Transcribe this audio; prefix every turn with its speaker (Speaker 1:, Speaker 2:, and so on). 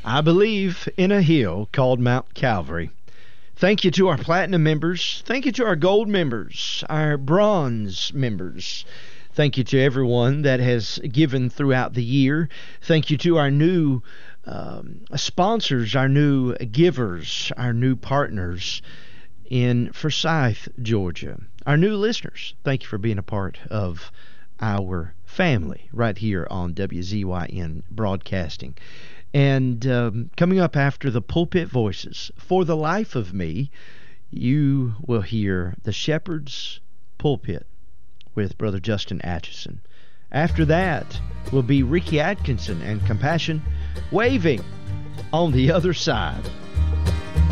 Speaker 1: I believe in a hill called Mount Calvary. Thank you to our platinum members. Thank you to our gold members, our bronze members. Thank you to everyone that has given throughout the year. Thank you to our new sponsors, our new givers, our new partners in Forsyth, Georgia. Our new listeners, thank you for being a part of our family right here on WZYN Broadcasting. And coming up after the Pulpit Voices, For the Life of Me, you will hear the Shepherd's Pulpit with Brother Justin Atchison. After that will be Ricky Atkinson and Compassion Waving on the Other Side.